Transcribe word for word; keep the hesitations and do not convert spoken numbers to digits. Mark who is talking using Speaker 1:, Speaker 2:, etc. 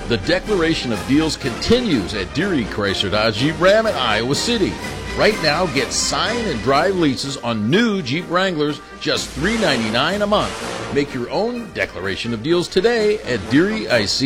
Speaker 1: The declaration of deals continues at Deary Chrysler Dodge Jeep Ram in Iowa City. Right now, get sign and drive leases on new Jeep Wranglers, just three hundred ninety-nine dollars a month. Make your own declaration of deals today at Deary I C.